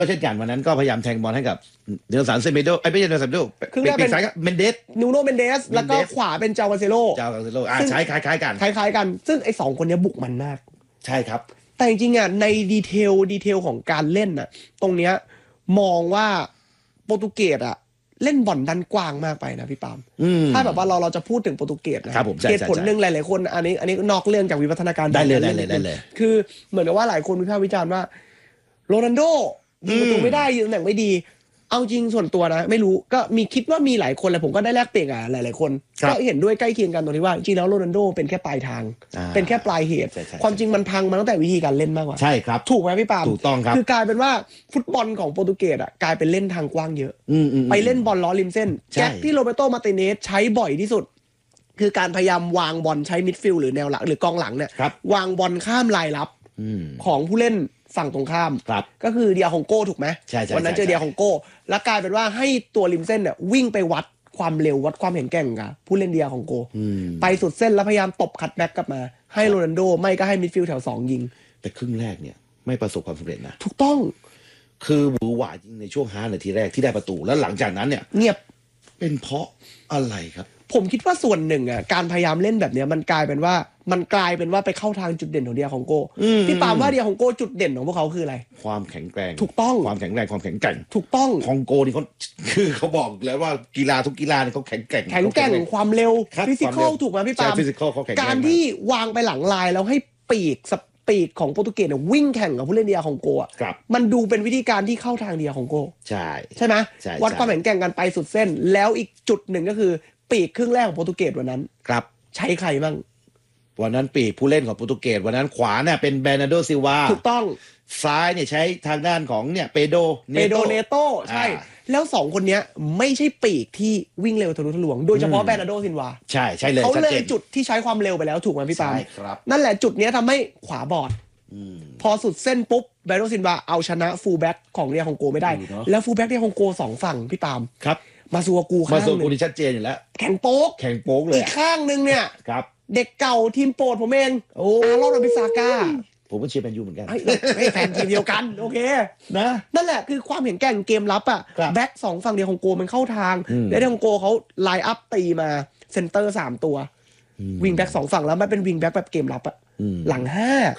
ก็เช่นกันวันนั้นก็พยายามแทงบอลให้กับเดลสันเซเมโดไม่ใช่เดลสันเมโดเป็นซ้ายเมนเดสนูโนเมนเดสแล้วก็ขวาเป็นเจ้าคาเซโลใช้คล้ายๆกันคล้ายๆกันซึ่งไอ้2คนนี้บุกมันมากใช่ครับแต่จริงๆอ่ะในดีเทลของการเล่นอ่ะตรงเนี้ยมองว่าโปรตุเกสอ่ะเล่นบอลดันกว้างมากไปนะพี่ปามถ้าแบบว่าเราจะพูดถึงโปรตุเกสนะเหตุผลหนึ่งหลายๆคนอันนี้นอกเรื่องจากวิวัฒนาการได้เลยคือเหมือนกับว่าหลายคนวิพากษ์วิจารณ์ว่าโรนัลโดยิงประตูไม่ได้ยิงตำแหน่งไม่ดีเอาจริงส่วนตัวนะไม่รู้ก็มีคิดว่ามีหลายคนแหละผมก็ได้แลกเปลี่ยนกับหลายๆคนก็เห็นด้วยใกล้เคียงกันตรงที่ว่าจริงแล้วโรนัลโดเป็นแค่ปลายทางเป็นแค่ปลายเหตุความจริงมันพังมาตั้งแต่วิธีการเล่นมากกว่าใช่ครับถูกไหมพี่ปามถูกต้องครับคือกลายเป็นว่าฟุตบอลของโปรตุเกสอ่ะกลายเป็นเล่นทางกว้างเยอะไปเล่นบอลล้อริมเส้นแจ็คที่โรเบโตมาร์ติเนสใช้บ่อยที่สุดคือการพยายามวางบอลใช้มิดฟิลด์หรือแนวหลังหรือกองหลังเนี่ยวางบอลข้ามลายลับของผู้เล่นฝั่งตรงข้ามก็คือเดียฮองโก้ถูกไหมวันนั้นเจอเดียฮองโก้แล้วกลายเป็นว่าให้ตัวริมเส้นเนี่ยวิ่งไปวัดความเร็ววัดความแข็งแกร่งกับผู้เล่นเดียฮองโก้ไปสุดเส้นแล้วพยายามตบคัตแบ็กกลับมาให้โรนัลโดไม่ก็ให้มิดฟิลด์แถว2ยิงแต่ครึ่งแรกเนี่ยไม่ประสบความสำเร็จนะถูกต้องคือหวือหวาจริงในช่วง5 นาทีแรกที่ได้ประตูแล้วหลังจากนั้นเนี่ยเงียบเป็นเพราะอะไรครับผมคิดว่าส่วนหนึ่งอ่ะการพยายามเล่นแบบนี้มันกลายเป็นว่าไปเข้าทางจุดเด่นของเดียฮองโก้ที่ปามว่าเดียฮองโก้จุดเด่นของพวกเขาคืออะไรความแข็งแกร่งถูกต้องความแข็งแรงความแข็งแกร่งถูกต้องฮองโกนี่เขาบอกแล้วว่ากีฬาทุกกีฬาเนี่ยเขาแข็งแกร่งความเร็วฟิสิกอลถูกไหมพี่ปามการที่วางไปหลังลายแล้วให้ปีกของโปรตุเกสเนี่ยวิ่งแข่งกับผู้เล่นเดียฮองโกอ่ะมันดูเป็นวิธีการที่เข้าทางเดียฮองโกใช่ไหมวัดความแข็งแกร่งกันไปสุดเส้นแล้วอีกจุดหนึ่งก็คือปีกครึ่งแรกของโปรตุเกสวันนั้นครับใช้ใครบ้างวันนั้นปีกผู้เล่นของโปรตุเกสวันนั้นขวาเนี่ยเป็นเบร์นาร์โดซิลวาถูกต้องซ้ายเนี่ยใช้ทางด้านของเนี่ยเปโดเนโตใช่แล้ว2คนนี้ไม่ใช่ปีกที่วิ่งเร็วทะลุทะลวงโดยเฉพาะเบร์นาร์โดซิลวาใช่เลยเขาเลยจุดที่ใช้ความเร็วไปแล้วถูกไหมพี่ปามใช่ครับนั่นแหละจุดนี้ทำให้ขวาบอดพอสุดเส้นปุ๊บเบร์นาร์โดซิลวาเอาชนะฟูลแบ็กของเดียฮองโกไม่ได้แล้วฟูลแบ็กเดียฮองโก2ฝั่งพี่ปามครับมาซัวกูข้างนึงที่ชัดเจนอยู่แล้วแข่งโป๊กเลยอีกข้างนึงเนี่ยครับเด็กเก่าทีมโปรดผมเองรอบบิซาก้าผมก็เชียร์แมนยูเหมือนกันไม่แฟนทีมเดียวกันโอเคนะนั่นแหละคือความเห็นแกร่งเกมรับอ่ะแบ็ค2ฝั่งเดียวของโกมันเข้าทางแล้วเดียของโกเขาไลน์อัพตีมาเซนเตอร์3ตัววิงแบ็ค2ฝั่งแล้วมันเป็นวิงแบ็คแบบเกมรับอ่ะหลัง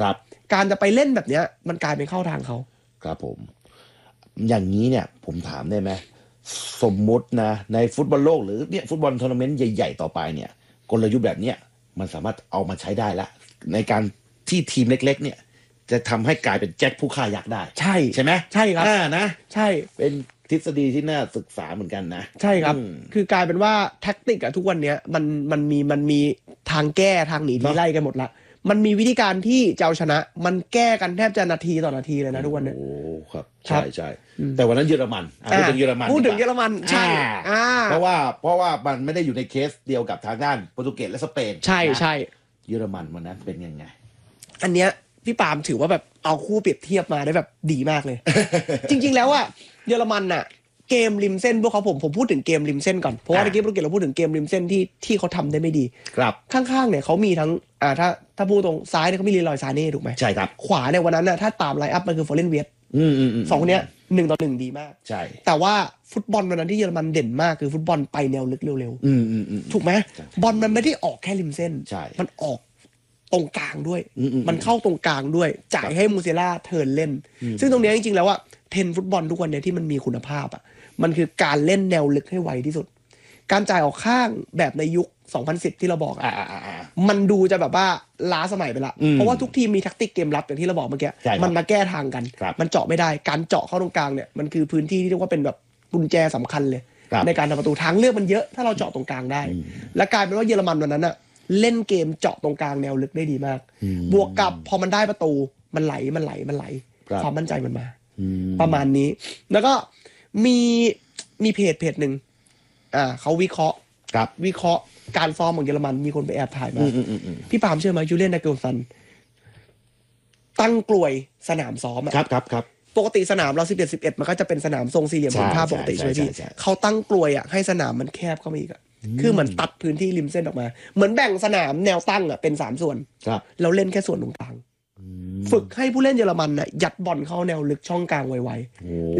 5การจะไปเล่นแบบเนี้ยมันกลายเป็นเข้าทางเขาครับผมอย่างนี้เนี่ยผมถามได้ไหมสมมุตินะในฟุตบอลโลกหรือเนี่ยฟุตบอลทัวร์นาเมนต์ใหญ่ๆต่อไปเนี่ยกลยุทธ์แบบเนี้ยมันสามารถเอามาใช้ได้ละในการที่ทีมเล็กๆเนี่ยจะทำให้กลายเป็นแจ็คผู้ฆ่ายักษ์ได้ใช่ไหมใช่ครับนะใช่เป็นทฤษฎีที่น่าศึกษาเหมือนกันนะใช่ครับคือกลายเป็นว่าแท็กติกอะทุกวันนี้มันมีทางแก้ทางหนีทีไล่กันหมดละมันมีวิธีการที่จะเอาชนะมันแก้กันแทบจะนาทีต่อนาทีเลยนะทุกวันนี้โอ้ครับใช่แต่วันนั้นเยอรมันพูดถึงเยอรมันใช่เพราะว่ามันไม่ได้อยู่ในเคสเดียวกับทางด้านโปรตุเกสและสเปนใช่เยอรมันวันนั้นเป็นยังไงอันเนี้ยพี่ปาล์มถือว่าแบบเอาคู่เปรียบเทียบมาได้แบบดีมากเลย จริงๆแล้วอะเยอรมันอะเกมริมเส้นพวกเขาผมพูดถึงเกมริมเส้นก่อนเพราะว่าเมื่อกี้โปรตุเกสเราพูดถึงเกมริมเส้นที่เขาทำได้ไม่ดีครับข้างๆเนี่ยเขามีทั้งถ้าพูดตรงซ้ายเนี่ยเขามีลีลอยซาเน่ถูกไหมใช่ครับขวาเนี่ยวันนั้นน่ะถ้าตามไลน์อัพมันคือฟอร์เรนเวียต2คนเนี้ย1-1ดีมากใช่แต่ว่าฟุตบอลวันนั้นที่เยอรมันเด่นมากคือฟุตบอลไปแนวลึกเร็วๆถูกไหมบอลมันไม่ได้ออกแค่ริมเส้นมันออกตรงกลางด้วยมันเข้าตรงกลางด้วยจ่ายให้มูเซล่าเทิร์นเล่นซึ่งตรงนี้จริงๆแล้วว่าเทรนฟุตบอลทุกวันนี้ที่มันมีคุณภาพอ่ะมันคือการเล่นแนวลึกให้ไวที่สุดการจ่ายออกข้างแบบในยุค2010ที่เราบอกมันดูจะแบบว่าล้าสมัยไปละเพราะว่าทุกทีมมีแทคติกเกมรับอย่างที่เราบอกเมื่อกี้มันมาแก้ทางกันมันเจาะไม่ได้การเจาะเข้าตรงกลางเนี่ยมันคือพื้นที่ที่เรียกว่าเป็นแบบกุญแจสำคัญเลยในการทำประตูทางเลือกมันเยอะถ้าเราเจาะตรงกลางได้และกลายเป็นว่าเยอรมันวันนั้นอะเล่นเกมเจาะตรงกลางแนวลึกได้ดีมากบวกกับพอมันได้ประตูมันไหลความมั่นใจมันมาประมาณนี้แล้วก็มีเพจหนึ่งเขาวิเคราะห์การซ้อมของเยอรมันมีคนไปแอบถ่ายมาพี่ปาล์มเชื่อไหมยูเลียน นาเกิลซันตั้งกลวยสนามซ้อมครับปกติสนามเรา11มันก็จะเป็นสนามทรงสี่เหลี่ยมผืนผ้าปกติใช่ไหมพี่เขาตั้งกลวยให้สนามมันแคบเข้ามาอีกคือเหมือนตัดพื้นที่ริมเส้นออกมาเหมือนแบ่งสนามแนวตั้งเป็น3ส่วนเราเล่นแค่ส่วนตรงกลางฝึกให้ผู้เล่นเยอรมันยัดบอลเข้าแนวลึกช่องกลางไวๆ